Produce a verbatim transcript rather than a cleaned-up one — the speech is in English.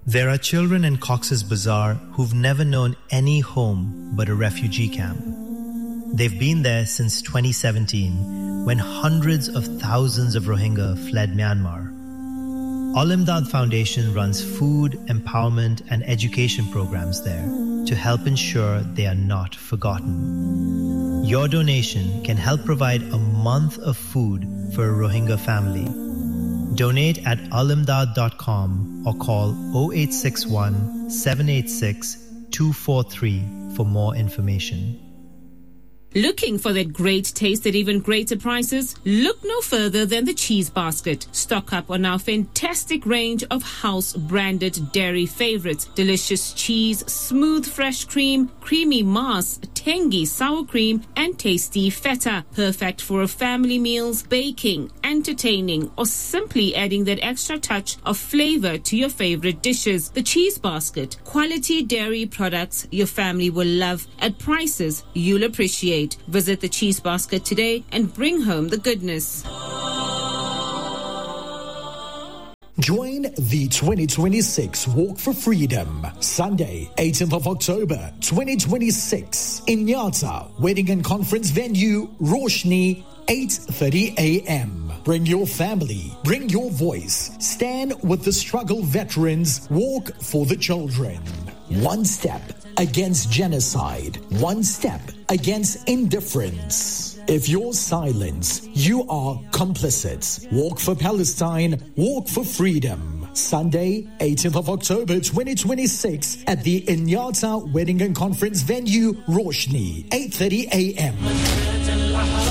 There are children in Cox's Bazar who've never known any home but a refugee camp. They've been there since twenty seventeen, when hundreds of thousands of Rohingya fled Myanmar. Al-Imdad Foundation runs food, empowerment and education programs there to help ensure they are not forgotten. Your donation can help provide a month of food for a Rohingya family. Donate at alimdad dot com or call oh eight six one, seven eight six, two four three for more information. Looking for that great taste at even greater prices? Look no further than the Cheese Basket. Stock up on our fantastic range of house-branded dairy favorites. Delicious cheese, smooth fresh cream, creamy mas, tangy sour cream, and tasty feta. Perfect for family meals, baking, entertaining, or simply adding that extra touch of flavor to your favorite dishes. The Cheese Basket. Quality dairy products your family will love at prices you'll appreciate. Visit the Cheese Basket today and bring home the goodness. Join the twenty twenty-six Walk for Freedom, Sunday, eighteenth of October, twenty twenty-six, in Nyata, Wedding and Conference Venue, Roshni, eight thirty a.m. Bring your family, bring your voice, stand with the struggle veterans, walk for the children. One step against genocide, one step against indifference. If you're silent, you are complicit. Walk for Palestine, walk for freedom. Sunday, eighteenth of October, twenty twenty-six, at the Inyata Wedding and Conference Venue, Roshni, eight thirty a.m.